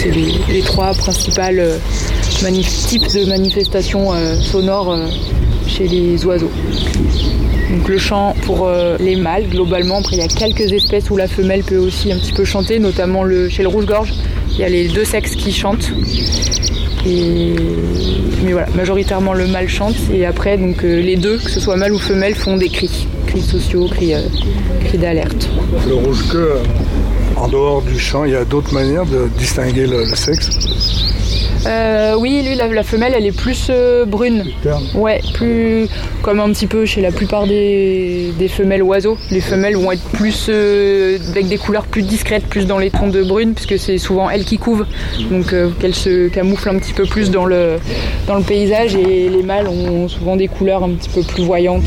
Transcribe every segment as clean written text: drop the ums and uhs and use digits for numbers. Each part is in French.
c'est les trois principales types de manifestations sonores chez les oiseaux. Donc le chant pour les mâles globalement, après il y a quelques espèces où la femelle peut aussi un petit peu chanter, notamment chez le rouge-gorge, il y a les deux sexes qui chantent. Mais voilà, majoritairement le mâle chante et après donc les deux, que ce soit mâle ou femelle, font des cris sociaux, cris d'alerte. Le rouge-queue, en dehors du chant, il y a d'autres manières de distinguer le sexe? Oui, lui, la femelle, elle est plus brune. Ouais, plus comme un petit peu chez la plupart des femelles oiseaux. Les femelles vont être plus avec des couleurs plus discrètes, plus dans les tons de brune, puisque c'est souvent elles qui couvent, donc qu'elles se camouflent un petit peu plus dans le paysage. Et les mâles ont souvent des couleurs un petit peu plus voyantes.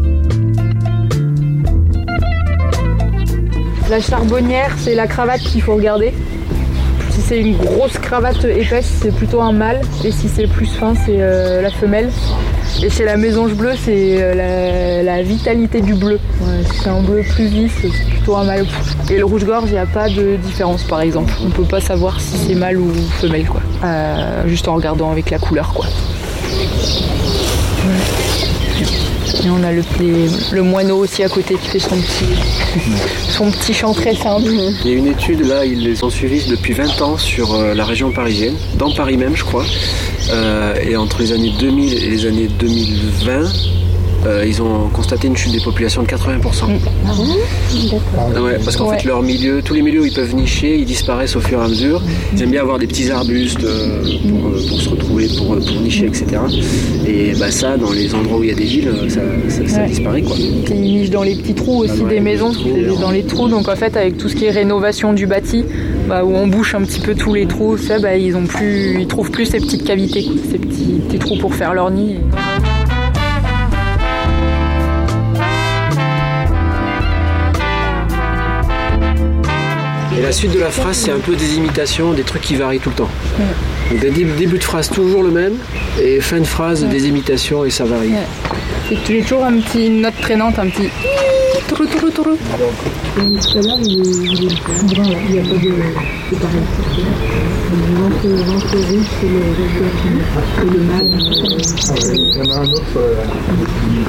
La charbonnière, c'est la cravate qu'il faut regarder. Si c'est une grosse cravate épaisse, c'est plutôt un mâle, et si c'est plus fin, c'est la femelle. Et chez la mésange bleue, c'est la vitalité du bleu. Ouais, si c'est un bleu plus vif, c'est plutôt un mâle. Et le rouge-gorge, il n'y a pas de différence, par exemple. On ne peut pas savoir si c'est mâle ou femelle, quoi. Juste en regardant avec la couleur, quoi. Et on a le moineau aussi à côté qui fait son petit chant très simple. Il y a une étude, là, ils les ont suivis depuis 20 ans sur la région parisienne, dans Paris même, je crois. Et entre les années 2000 et les années 2020, ils ont constaté une chute des populations de 80%. Ah bon ? D'accord. Ouais, parce qu'en fait, leur milieu, tous les milieux où ils peuvent nicher, ils disparaissent au fur et à mesure. Ils aiment bien avoir des petits arbustes pour se retrouver, pour nicher, etc. Et bah, ça, dans les endroits où il y a des villes, ça disparaît, quoi. Ils nichent dans les petits trous aussi des maisons, dans les trous. Donc en fait, avec tout ce qui est rénovation du bâti, où on bouche un petit peu tous les trous, ils trouvent plus ces petites cavités, ces petits trous pour faire leur nid. Et la suite de la phrase, c'est un peu des imitations, des trucs qui varient tout le temps. Donc début de phrase toujours le même, et fin de phrase des imitations et ça varie. Et tu es toujours une petite note traînante, un petit tourou tourou tourou. Tout à l'heure, il est brun, il n'y a pas de... C'est pareil. Ventre rouge, c'est le rouge et le mâle. Il y en a un autre.